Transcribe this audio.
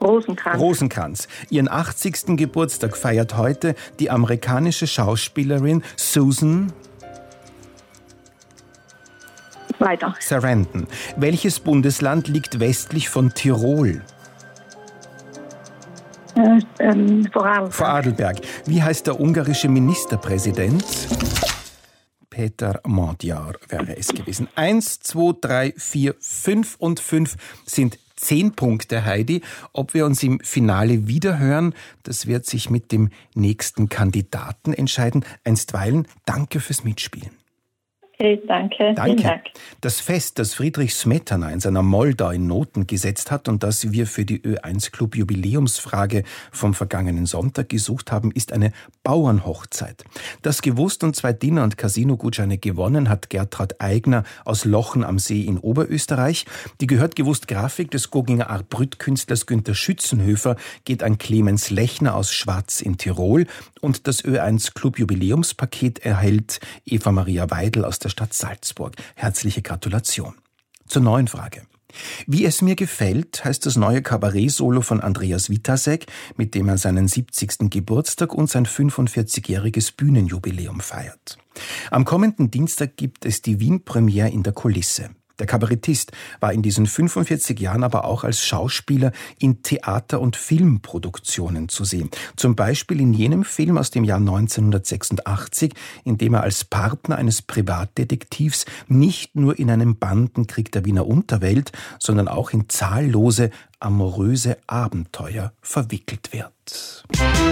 Rosenkranz. Ihren 80. Geburtstag feiert heute die amerikanische Schauspielerin Susan Sarandon. Welches Bundesland liegt westlich von Tirol? Vorarlberg. Wie heißt der ungarische Ministerpräsident? Peter Magyar wäre es gewesen. 1, 2, 3, 4, 5 und 5 sind 10 Punkte, Heidi. Ob wir uns im Finale wiederhören, das wird sich mit dem nächsten Kandidaten entscheiden. Einstweilen, danke fürs Mitspielen. Okay, danke. Vielen Dank. Das Fest, das Friedrich Smetana in seiner Moldau in Noten gesetzt hat und das wir für die Ö1 Club Jubiläumsfrage vom vergangenen Sonntag gesucht haben, ist eine Bauernhochzeit. Das gewusst und 2 Dinner- und Casino-Gutscheine gewonnen hat Gertrud Eigner aus Lochen am See in Oberösterreich. Die gehört gewusst Grafik des Gogginger Art-Brütt-Künstlers Günter Schützenhöfer geht an Clemens Lechner aus Schwaz in Tirol und das Ö1 Club Jubiläumspaket erhält Eva Maria Weidel aus der Stadt Salzburg. Herzliche Gratulation. Zur neuen Frage. Wie es mir gefällt, heißt das neue Kabarett-Solo von Andreas Witasek, mit dem er seinen 70. Geburtstag und sein 45-jähriges Bühnenjubiläum feiert. Am kommenden Dienstag gibt es die Wien-Premiere in der Kulisse. Der Kabarettist war in diesen 45 Jahren aber auch als Schauspieler in Theater- und Filmproduktionen zu sehen. Zum Beispiel in jenem Film aus dem Jahr 1986, in dem er als Partner eines Privatdetektivs nicht nur in einen Bandenkrieg der Wiener Unterwelt, sondern auch in zahllose amoröse Abenteuer verwickelt wird.